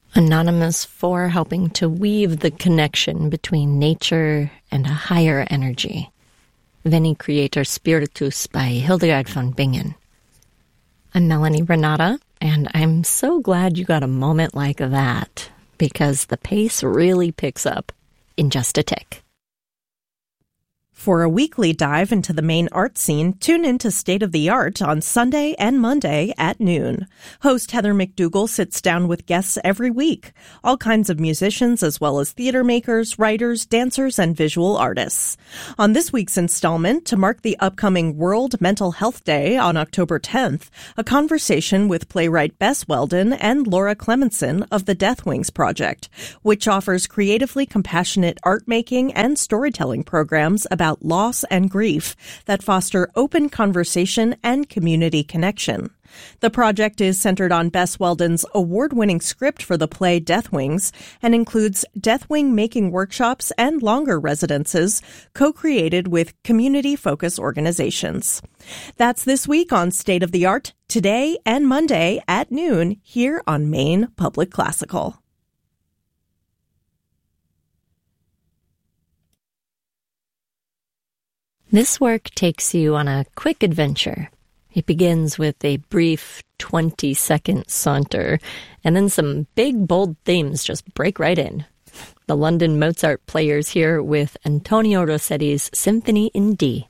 Anonymous for helping to weave the connection between nature and a higher energy. Veni Creator Spiritus by Hildegard von Bingen. I'm Melanie Renata, and I'm so glad you got a moment like that, because the pace really picks up in just a tick. For a weekly dive into the Maine art scene, tune into State of the Art on Sunday and Monday at noon. Host Heather McDougall sits down with guests every week, all kinds of musicians as well as theater makers, writers, dancers, and visual artists. On this week's installment, to mark the upcoming World Mental Health Day on October 10th, a conversation with playwright Bess Weldon and Laura Clemenson of the Death Wings Project, which offers creatively compassionate art making and storytelling programs about loss and grief that foster open conversation and community connection. The project is centered on Bess Weldon's award-winning script for the play Death Wings and includes Deathwing making workshops and longer residences co-created with community-focused organizations. That's this week on State of the Art, today and Monday at noon here on Maine Public Classical. This work takes you on a quick adventure. It begins with a brief 20-second saunter, and then some big, bold themes just break right in. The London Mozart Players here with Antonio Rossetti's Symphony in D.